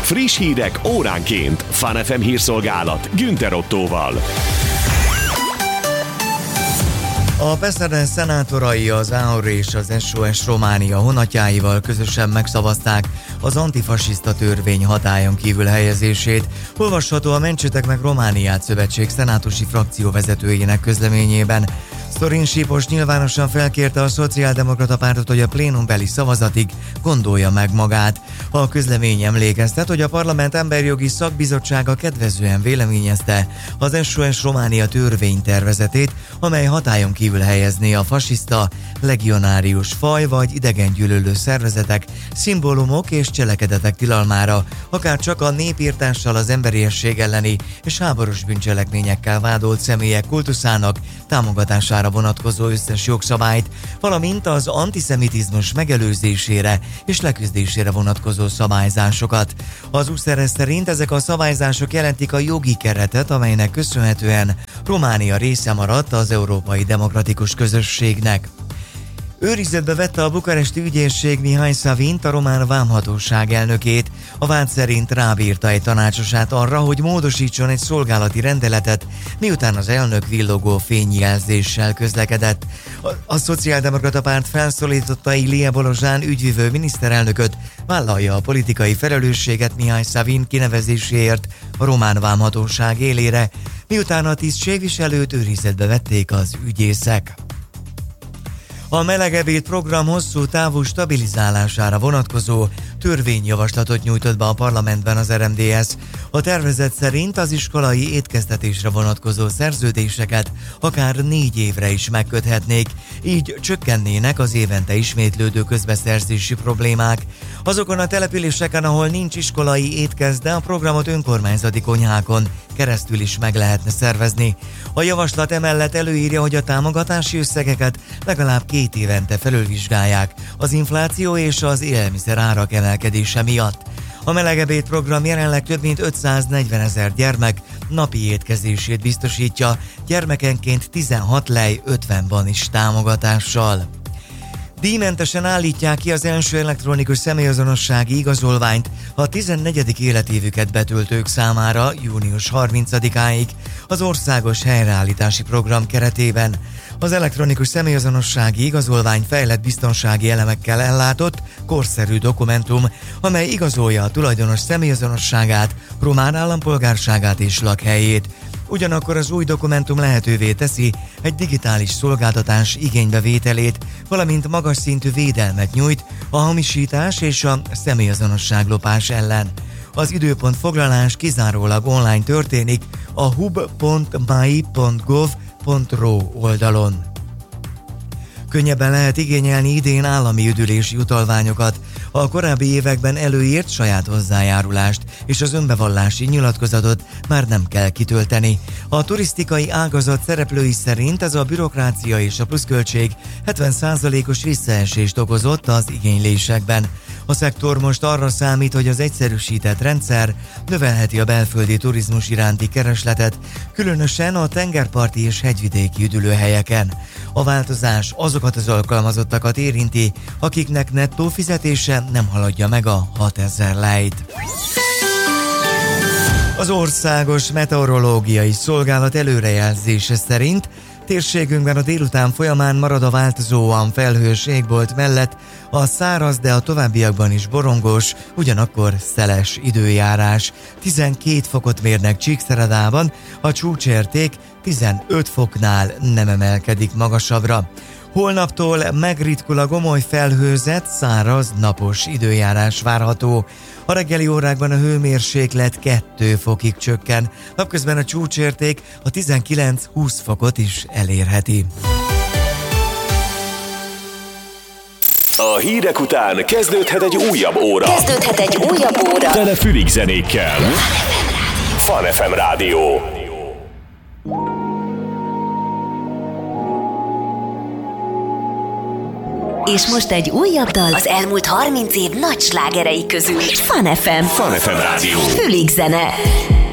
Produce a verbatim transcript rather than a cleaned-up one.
Friss hírek óránként. Fun ef em hírszolgálat Günther Ottóval. A PESZEDE szenátorai az á o er és az es o es Románia honatjáival közösen megszavazták az antifasiszta törvény hatályon kívül helyezését. Olvasható a Mentsetek meg Romániát szövetség szenátusi frakció vezetőjének közleményében. Zorin Sipos nyilvánosan felkérte a Szociáldemokrata Pártot, hogy a plénumbeli szavazatig gondolja meg magát. A közlemény emlékeztet, hogy a Parlament Emberjogi Szakbizottsága kedvezően véleményezte az es o es Románia törvénytervezetét, amely hatályon kívül helyezné a fasiszta, legionárius faj vagy idegengyűlölő szervezetek, szimbólumok és cselekedetek tilalmára, akár csak a népírtással, az emberiesség elleni és háborús bűncselekményekkel vádolt személyek kultuszának támogatására vonatkozó összes jogszabályt, valamint az antiszemitizmus megelőzésére és leküzdésére vonatkozó szabályzásokat. Az u es er szerint ezek a szabályzások jelentik a jogi keretet, amelynek köszönhetően Románia része maradt az európai demokratikus közösségnek. Őrizetbe vette a bukaresti ügyészség Mihály Szavint, a román vámhatóság elnökét. A vád szerint rábírta egy tanácsosát arra, hogy módosítson egy szolgálati rendeletet, miután az elnök villogó fényjelzéssel közlekedett. A, a Szociáldemokrata Párt felszólította Ilie Bolozsán ügyvivő miniszterelnököt, vállalja a politikai felelősséget Mihály Szavin kinevezéséért a román vámhatóság élére, miután a tisztségviselőt őrizetbe vették az ügyészek. A melegebéd program hosszú távú stabilizálására vonatkozó törvényjavaslatot nyújtott be a parlamentben az er em dé es. A tervezet szerint az iskolai étkeztetésre vonatkozó szerződéseket akár négy évre is megköthetnék, így csökkennének az évente ismétlődő közbeszerzési problémák. Azokon a településeken, ahol nincs iskolai étkezde, a programot önkormányzati konyhákon keresztül is meg lehetne szervezni. A javaslat emellett előírja, hogy a támogatási összegeket legalább két évente felülvizsgálják az infláció és az élelmiszer árak emelkedése miatt. A melegebéd program jelenleg több mint ötszáznegyvenezer gyermek napi étkezését biztosítja, gyermekenként tizenhat lej ötven is támogatással. Díjmentesen állítják ki az első elektronikus személyazonossági igazolványt a tizennegyedik életévüket betöltők számára június harmincadikáig az országos helyreállítási program keretében. Az elektronikus személyazonossági igazolvány fejlett biztonsági elemekkel ellátott, korszerű dokumentum, amely igazolja a tulajdonos személyazonosságát, román állampolgárságát és lakhelyét. Ugyanakkor az új dokumentum lehetővé teszi egy digitális szolgáltatás igénybevételét, valamint magas szintű védelmet nyújt a hamisítás és a személyazonosságlopás ellen. Az időpontfoglalás kizárólag online történik a hub pont mai pont gov pont ro oldalon. Könnyebben lehet igényelni idén állami üdülési utalványokat. A korábbi években előírt saját hozzájárulást és az önbevallási nyilatkozatot már nem kell kitölteni. A turisztikai ágazat szereplői szerint ez a bürokrácia és a pluszköltség hetven százalékos visszaesést okozott az igénylésekben. A szektor most arra számít, hogy az egyszerűsített rendszer növelheti a belföldi turizmus iránti keresletet, különösen a tengerparti és hegyvidéki üdülőhelyeken. A változás azokat az alkalmazottakat érinti, akiknek nettó fizetése nem haladja meg a hatezer lejt. Az Országos Meteorológiai Szolgálat előrejelzése szerint térségünkben a délután folyamán marad a változóan felhős égbolt mellett a száraz, de a továbbiakban is borongós, ugyanakkor szeles időjárás. tizenkét fokot mérnek Csíkszeredában, a csúcsérték tizenöt foknál nem emelkedik magasabbra. Holnaptól megritkul a gomoly felhőzet, száraz, napos időjárás várható. A reggeli órákban a hőmérséklet két fokig csökken, napközben a csúcsérték a tizenkilenc-húsz fokot is elérheti. A hírek után kezdődhet egy újabb óra. Kezdődhet egy újabb óra. Tele fülig zenékkel. Fun ef em Rádió. És most egy újabb dal az elmúlt harminc év nagy slágerei közül. Fun ef em. Fun ef em Rádió. Fülig zene.